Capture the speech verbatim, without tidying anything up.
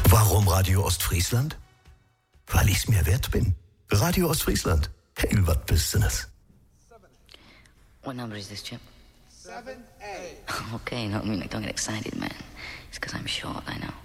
Warum Radio Ostfriesland? Weil ich's mir wert bin. Radio Ostfriesland. Hey, was bist du das? What number is this, Chip? seven A. Okay, no, I mean, don't get excited, man. It's because I'm short, I know.